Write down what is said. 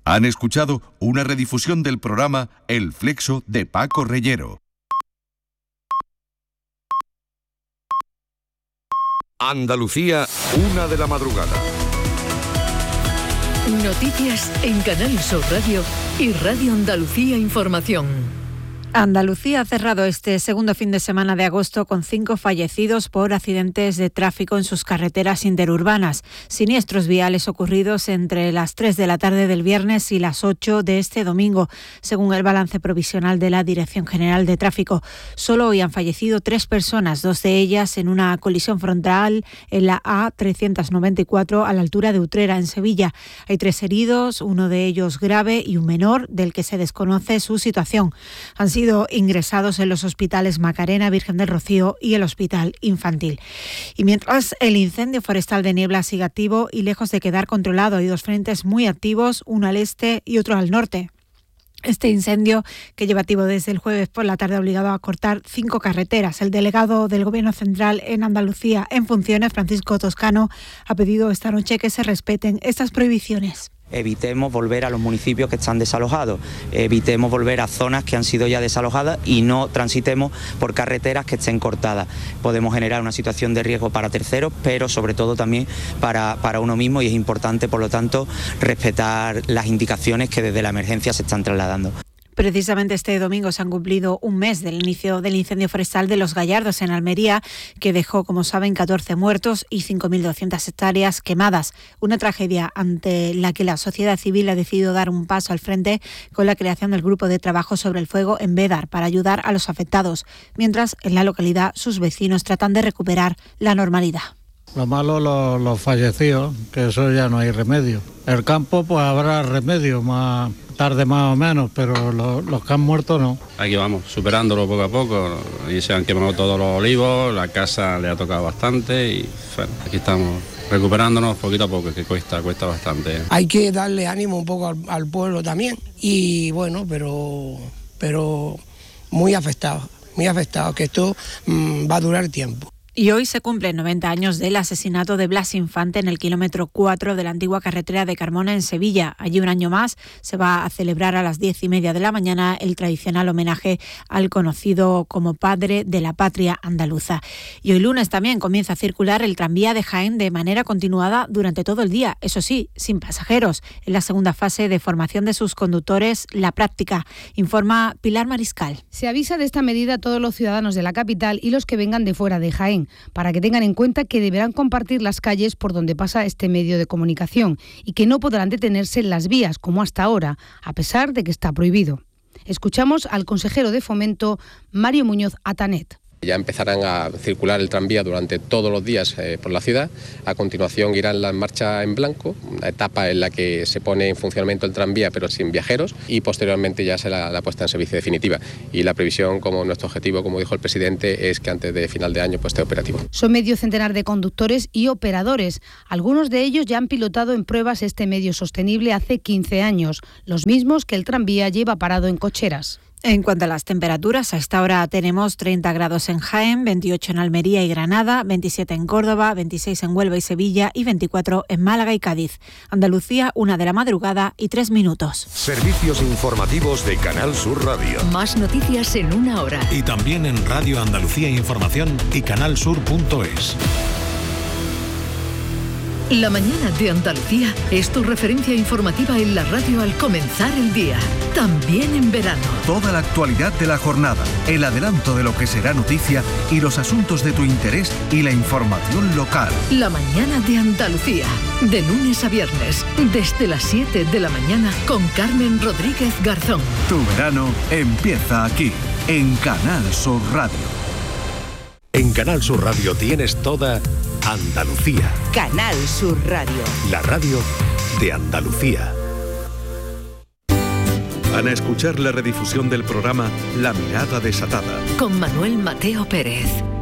Han escuchado una redifusión del programa El Flexo de Paco Reyero. Andalucía, 1 de la madrugada. Noticias en Canal Sur Radio y Radio Andalucía Información. Andalucía ha cerrado este segundo fin de semana de agosto con 5 fallecidos por accidentes de tráfico en sus carreteras interurbanas. Siniestros viales ocurridos entre las 3 de la tarde del viernes y las 8 de este domingo, según el balance provisional de la Dirección General de Tráfico. Solo hoy han fallecido 3 personas, 2 de ellas en una colisión frontal en la A394 a la altura de Utrera, en Sevilla. Hay 3 heridos, uno de ellos grave y un menor del que se desconoce su situación. Han sido ingresados en los hospitales Macarena, Virgen del Rocío y el Hospital Infantil. Y mientras el incendio forestal de Niebla sigue activo y lejos de quedar controlado, hay 2 frentes muy activos, uno al este y otro al norte. Este incendio, que lleva activo desde el jueves por la tarde, ha obligado a cortar 5 carreteras. El delegado del Gobierno Central en Andalucía en funciones, Francisco Toscano, ha pedido esta noche que se respeten estas prohibiciones. Evitemos volver a los municipios que están desalojados, evitemos volver a zonas que han sido ya desalojadas y no transitemos por carreteras que estén cortadas. Podemos generar una situación de riesgo para terceros, pero sobre todo también para uno mismo, y es importante, por lo tanto, respetar las indicaciones que desde la emergencia se están trasladando. Precisamente este domingo se han cumplido un mes del inicio del incendio forestal de Los Gallardos en Almería, que dejó, como saben, 14 muertos y 5.200 hectáreas quemadas. Una tragedia ante la que la sociedad civil ha decidido dar un paso al frente con la creación del Grupo de Trabajo sobre el Fuego en Bédar para ayudar a los afectados, mientras en la localidad sus vecinos tratan de recuperar la normalidad. Lo malo, los fallecidos, que eso ya no hay remedio. El campo, pues habrá remedio, más tarde más o menos, pero los que han muerto no. Aquí vamos, superándolo poco a poco, y se han quemado todos los olivos, la casa le ha tocado bastante y bueno, aquí estamos recuperándonos poquito a poco, que cuesta bastante. Hay que darle ánimo un poco al pueblo también, y bueno, pero muy afectado, que esto va a durar tiempo. Y hoy se cumplen 90 años del asesinato de Blas Infante en el kilómetro 4 de la antigua carretera de Carmona en Sevilla. Allí un año más se va a celebrar a las 10:30 de la mañana el tradicional homenaje al conocido como padre de la patria andaluza. Y hoy lunes también comienza a circular el tranvía de Jaén de manera continuada durante todo el día, eso sí, sin pasajeros. En la segunda fase de formación de sus conductores, la práctica, informa Pilar Mariscal. Se avisa de esta medida a todos los ciudadanos de la capital y los que vengan de fuera de Jaén, para que tengan en cuenta que deberán compartir las calles por donde pasa este medio de comunicación y que no podrán detenerse en las vías como hasta ahora, a pesar de que está prohibido. Escuchamos al consejero de Fomento, Mario Muñoz Atanet. Ya empezarán a circular el tranvía durante todos los días por la ciudad. A continuación irán las marchas en blanco, una etapa en la que se pone en funcionamiento el tranvía pero sin viajeros, y posteriormente ya será la puesta en servicio definitiva. Y la previsión, como nuestro objetivo, como dijo el presidente, es que antes de final de año esté operativo. Son medio centenar de conductores y operadores. Algunos de ellos ya han pilotado en pruebas este medio sostenible hace 15 años, los mismos que el tranvía lleva parado en cocheras. En cuanto a las temperaturas, a esta hora tenemos 30 grados en Jaén, 28 en Almería y Granada, 27 en Córdoba, 26 en Huelva y Sevilla y 24 en Málaga y Cádiz. Andalucía, 1 de la madrugada y 3 minutos. Servicios informativos de Canal Sur Radio. Más noticias en 1 hora. Y también en Radio Andalucía Información y canalsur.es. La mañana de Andalucía es tu referencia informativa en la radio al comenzar el día, también en verano. Toda la actualidad de la jornada, el adelanto de lo que será noticia y los asuntos de tu interés y la información local. La mañana de Andalucía, de lunes a viernes, desde las 7 de la mañana con Carmen Rodríguez Garzón. Tu verano empieza aquí, en Canal Sur Radio. En Canal Sur Radio tienes toda Andalucía. Canal Sur Radio. La radio de Andalucía. Van a escuchar la redifusión del programa La Mirada Desatada. Con Manuel Mateo Pérez.